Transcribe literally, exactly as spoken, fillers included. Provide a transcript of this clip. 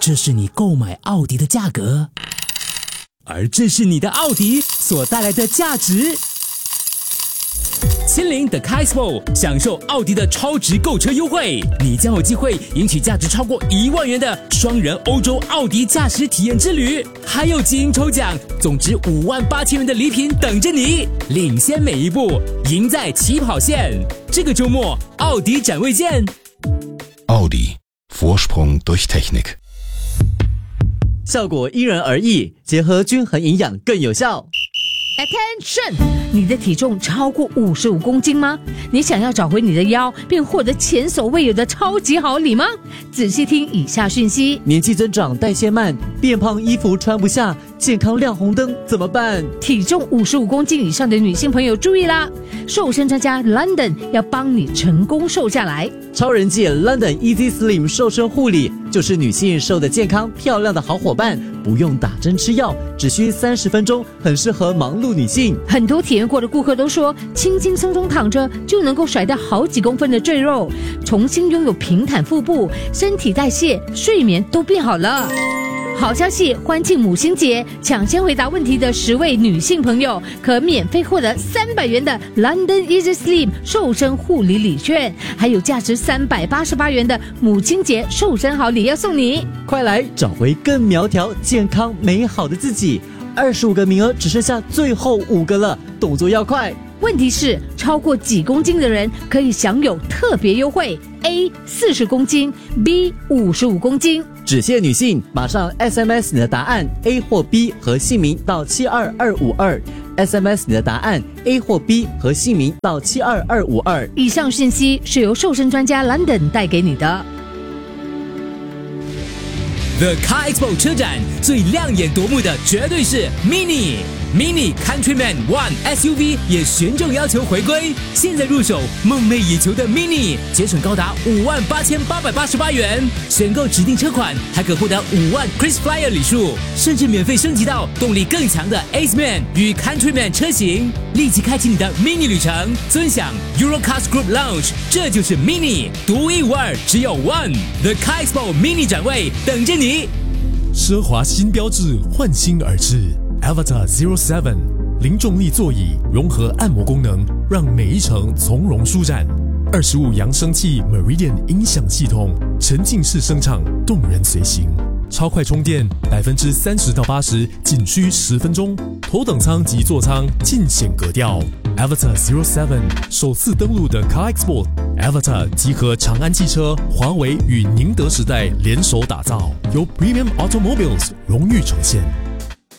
这是你购买奥迪的价格，而这是你的奥迪所带来的价值。亲临 The Car Expo 享受奥迪的超值购车优惠，你将有机会赢取价值超过一万元的双人欧洲奥迪驾驶体验之旅，还有基因抽奖，总值五万八千元的礼品等着你，领先每一步，赢在起跑线。这个周末奥迪展位见。 奥迪 Vorsprung durch Technik， 效果因人而异，结合均衡营养更有效。 Attention！ 你的体重超过五十五公斤吗？你想要找回你的腰，并获得前所未有的超级好礼吗？仔细听以下讯息： 年纪增长，代谢慢，变胖，衣服穿不下，健康亮红灯，怎么办？ 体重五十五公斤以上的女性朋友注意啦！瘦身专家 London 要帮你成功瘦下来。 超人界 London Easy Slim 瘦身护理就是女性瘦得健康漂亮的好伙伴，不用打针吃药，只需三十分钟，很适合忙碌女性。 很多体验过的顾客都说，轻轻松松躺着就能够甩掉好几公分的赘肉，重新拥有平坦腹部，身体代谢、睡眠都变好了。好消息，欢庆母亲节，抢先回答问题的十位女性朋友可免费获得三百元的 London Easy Slim 瘦身护理礼券，还有价值三百八十八元的母亲节瘦身好礼要送你。 快来找回更苗条、健康、美好的自己！二十五个名额只剩下最后五个了，动作要快。 问题是，超过几公斤的人可以享有特别优惠 ：A 四十公斤 ，B 五十五公斤。 只限女性，马上 S M S 你的答案 A 或 B 和姓名到七二二五二 ，S M S 你的答案 A 或 B 和姓名到七二二五二。 以上信息是由瘦身专家 London 带给你的。 The Car Expo 车展最亮眼夺目的绝对是 Mini。Mini Countryman One S U V 也严重要求回归，现在入手梦寐以求的 Mini， 节省高达五万八千八百八十八元，选购指定车款还可获得五万 Chris Flyer 礼数，甚至免费升级到动力更强的 Aceman 与 Countryman 车型，立即开启你的 Mini 旅程，尊享 Eurocars Group Lounge， 这就是 Mini， 独一无二，只有 One。The Car Expo Mini 展位等着你。 奢华新标志焕新而至 Avatar Zero Seven， 零重力座椅融合按摩功能，让每一程从容舒展。二十五扬声器 Meridian 音响系统，沉浸式声场，动人随行。超快充电，百分之三十到八十仅需十分钟。头等舱及座舱尽显格调。Avatar Zero Seven 首次登陆的 Car Expo。Avatar 集合长安汽车、华为与宁德时代联手打造，由 Premium Automobiles 荣誉呈现。